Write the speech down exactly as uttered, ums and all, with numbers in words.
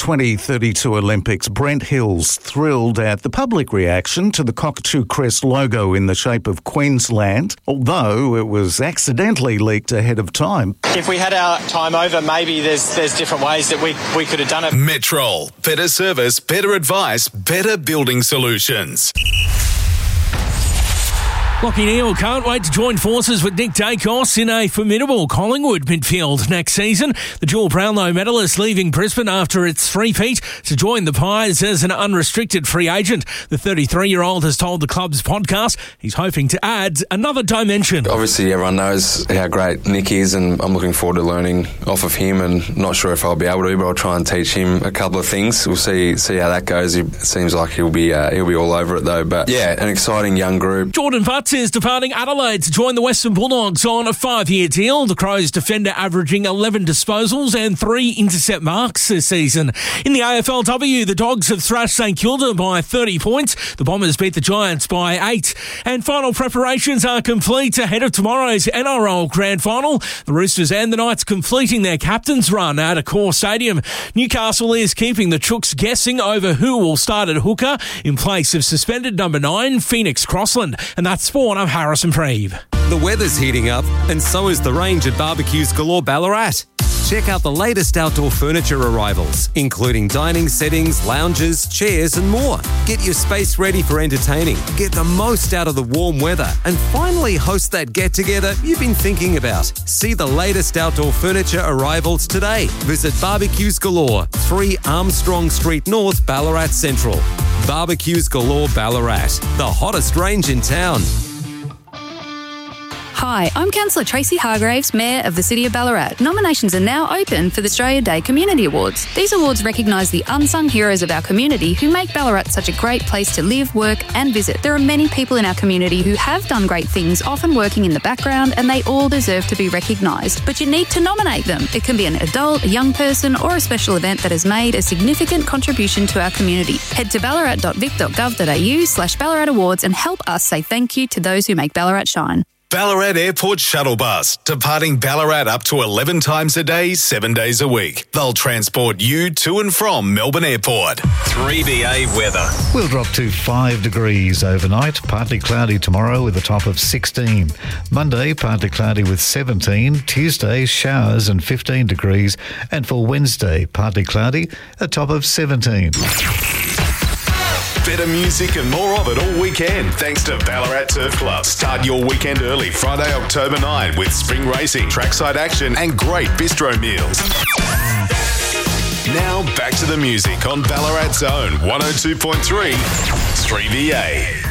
twenty thirty-two Olympics, Brent Hills thrilled at the public reaction to the Cockatoo Crest logo in the shape of Queensland, although it was accidentally leaked ahead of time. If we had our time over, maybe there's there's different ways that we, we could have done it. Metrol. Better service, better advice, better building solutions. Lachie Neale can't wait to join forces with Nick Dacos in a formidable Collingwood midfield next season. The dual Brownlow medalist leaving Brisbane after its three-peat to join the Pies as an unrestricted free agent. The thirty-three-year-old has told the club's podcast he's hoping to add another dimension. Obviously, everyone knows how great Nick is, and I'm looking forward to learning off of him, and not sure if I'll be able to, but I'll try and teach him a couple of things. We'll see see how that goes. It seems like he'll be uh, he'll be all over it, though. But yeah, an exciting young group. Jordan Butts is departing Adelaide to join the Western Bulldogs on a five-year deal. The Crows defender averaging eleven disposals and three intercept marks this season. In the A F L W, the Dogs have thrashed St Kilda by thirty points. The Bombers beat the Giants by eight. And final preparations are complete ahead of tomorrow's N R L Grand Final. The Roosters and the Knights completing their captain's run at Accor Stadium. Newcastle is keeping the Chooks guessing over who will start at hooker in place of suspended number nine, Phoenix Crossland. And that's Spawn. I'm Harrison Preeve. The weather's heating up, and so is the range at Barbecues Galore Ballarat. Check out the latest outdoor furniture arrivals, including dining settings, lounges, chairs and more. Get your space ready for entertaining, get the most out of the warm weather, and finally host that get-together you've been thinking about. See the latest outdoor furniture arrivals today. Visit Barbecues Galore, three Armstrong Street North, Ballarat Central. Barbecues Galore Ballarat, the hottest range in town. Hi, I'm Councillor Tracy Hargraves, Mayor of the City of Ballarat. Nominations are now open for the Australia Day Community Awards. These awards recognise the unsung heroes of our community who make Ballarat such a great place to live, work and visit. There are many people in our community who have done great things, often working in the background, and they all deserve to be recognised. But you need to nominate them. It can be an adult, a young person or a special event that has made a significant contribution to our community. Head to ballarat dot vic dot gov dot a u slash Ballarat Awards and help us say thank you to those who make Ballarat shine. Ballarat Airport Shuttle Bus, departing Ballarat up to eleven times a day, seven days a week. They'll transport you to and from Melbourne Airport. three B A weather. We'll drop to five degrees overnight, partly cloudy tomorrow with a top of sixteen. Monday, partly cloudy with seventeen. Tuesday, showers and fifteen degrees. And for Wednesday, partly cloudy, a top of seventeen. Better music and more of it all weekend, thanks to Ballarat Turf Club. Start your weekend early, Friday, October ninth, with spring racing, trackside action and great bistro meals. Now back to the music on Ballarat's own one oh two point three three V A.